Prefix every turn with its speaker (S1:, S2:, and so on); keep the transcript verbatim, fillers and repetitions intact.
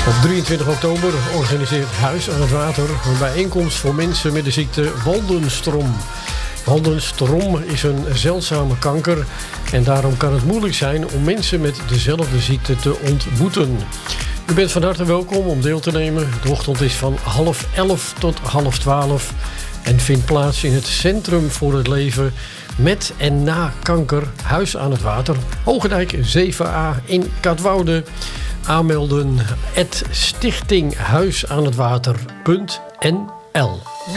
S1: Op drieëntwintig oktober organiseert Huis aan het Water een bijeenkomst voor mensen met de ziekte Waldenstrom. Waldenstrom is een zeldzame kanker en daarom kan het moeilijk zijn om mensen met dezelfde ziekte te ontmoeten. U bent van harte welkom om deel te nemen. De ochtend is van half elf tot half twaalf en vindt plaats in het Centrum voor het Leven met en na kanker Huis aan het Water, Hogendijk zeven a in Katwoude. Aanmelden at stichting huis aan het water punt n l.